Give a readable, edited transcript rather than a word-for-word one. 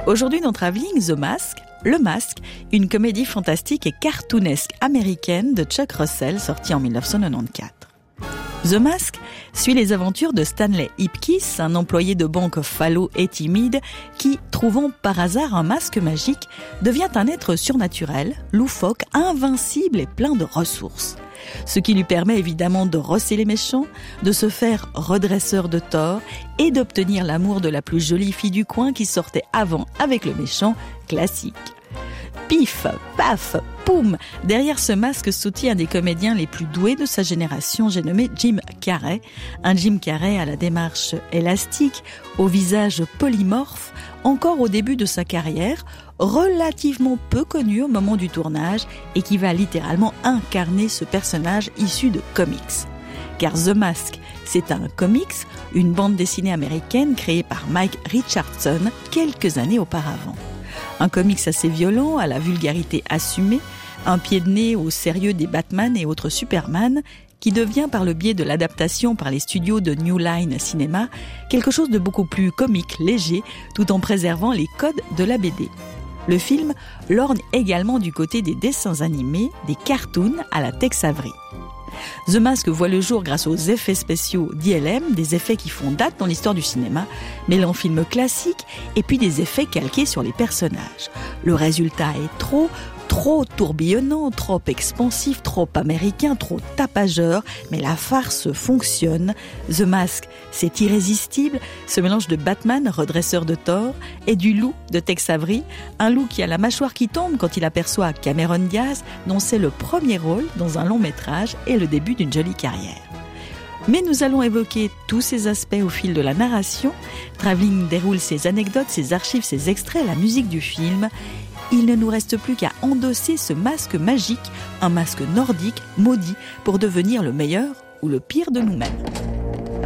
Aujourd'hui dans Travelling, The Mask, Le Masque, une comédie fantastique et cartoonesque américaine de Chuck Russell sortie en 1994. The Mask suit les aventures de Stanley Ipkiss, un employé de banque falot et timide qui, trouvant par hasard un masque magique, devient un être surnaturel, loufoque, invincible et plein de ressources. Ce qui lui permet évidemment de rosser les méchants, de se faire redresseur de tort et d'obtenir l'amour de la plus jolie fille du coin qui sortait avant avec le méchant, classique. Pif, paf, poum. Derrière ce masque sautille un des comédiens les plus doués de sa génération, j'ai nommé Jim Carrey. Un Jim Carrey à la démarche élastique, au visage polymorphe, encore au début de sa carrière, relativement peu connu au moment du tournage et qui va littéralement incarner ce personnage issu de comics. Car The Mask, c'est un comics, une bande dessinée américaine créée par Mike Richardson quelques années auparavant. Un comics assez violent, à la vulgarité assumée, un pied de nez au sérieux des Batman et autres Superman, qui devient par le biais de l'adaptation par les studios de New Line Cinema quelque chose de beaucoup plus comique, léger, tout en préservant les codes de la BD. Le film lorgne également du côté des dessins animés, des cartoons à la Tex Avery. The Mask voit le jour grâce aux effets spéciaux d'ILM, des effets qui font date dans l'histoire du cinéma, mêlant films classiques et puis des effets calqués sur les personnages. Le résultat est trop tourbillonnant, trop expansif, trop américain, trop tapageur, mais la farce fonctionne. The Mask, c'est irrésistible, ce mélange de Batman, redresseur de tort, et du loup de Tex Avery, un loup qui a la mâchoire qui tombe quand il aperçoit Cameron Diaz, dont c'est le premier rôle dans un long métrage et le début d'une jolie carrière. Mais nous allons évoquer tous ces aspects au fil de la narration. Travelling déroule ses anecdotes, ses archives, ses extraits, la musique du film. Il ne nous reste plus qu'à endosser ce masque magique, un masque nordique, maudit, pour devenir le meilleur ou le pire de nous-mêmes.